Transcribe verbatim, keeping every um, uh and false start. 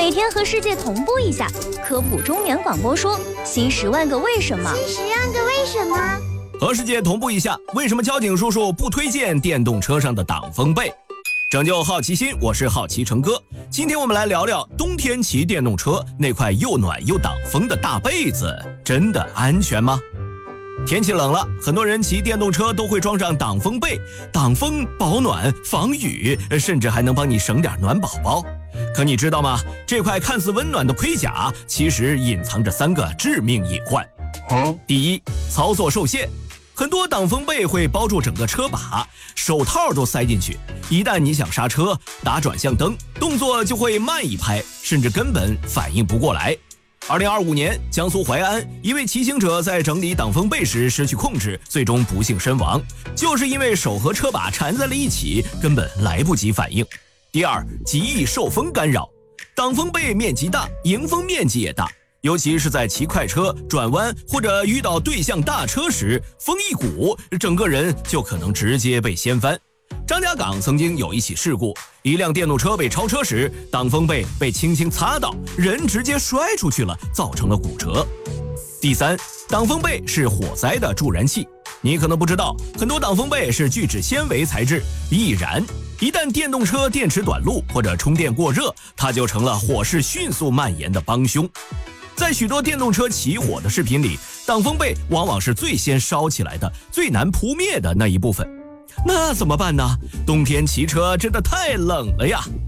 每天和世界同步一下。科普中原广播说，新十万个为什么， 新十万个为什么。 和世界同步一下，为什么交警叔叔不推荐电动车上的挡风被？拯救好奇心，我是好奇成哥。今天我们来聊聊冬天骑电动车那块又暖又挡风的大被子，真的安全吗？天气冷了，很多人骑电动车都会装上挡风被，挡风、保暖、防雨，甚至还能帮你省点暖宝宝。可你知道吗？这块看似温暖的盔甲，其实隐藏着三个致命隐患。第一，操作受限。很多挡风被会包住整个车把，手套都塞进去，一旦你想刹车、打转向灯，动作就会慢一拍，甚至根本反应不过来。二零二五年，江苏淮安一位骑行者在整理挡风被时失去控制，最终不幸身亡，就是因为手和车把缠在了一起，根本来不及反应。第二，极易受风干扰。挡风被面积大，迎风面积也大，尤其是在骑快车、转弯或者遇到对向大车时，风一鼓，整个人就可能直接被掀翻。张家港曾经有一起事故，一辆电动车被超车时，挡风被被轻轻擦到，人直接摔出去了，造成了骨折。第三，挡风被是火灾的助燃器。你可能不知道，很多挡风被是聚酯纤维材质，易燃。一旦电动车电池短路或者充电过热，它就成了火势迅速蔓延的帮凶。在许多电动车起火的视频里，挡风被往往是最先烧起来的、最难扑灭的那一部分。那怎么办呢？冬天骑车真的太冷了呀！